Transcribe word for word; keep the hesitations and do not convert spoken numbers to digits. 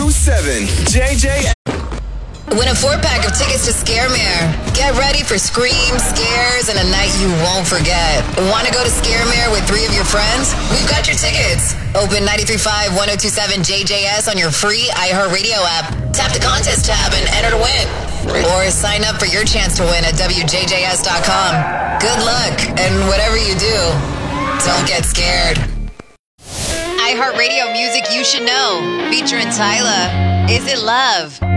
oh seven J J. Win a four-pack of tickets to Scaremare. Get ready for screams, scares, and a night you won't forget. Want to go to Scaremare with three of your friends? We've got your tickets. Open ninety-three point five, one oh two point seven J J S on your free iHeartRadio app. Tap the contest tab and enter to win. Or sign up for your chance to win at W J J S dot com. Good luck, and whatever you do, don't get scared. iHeartRadio music you should know. Featuring Tyla. Is It Love?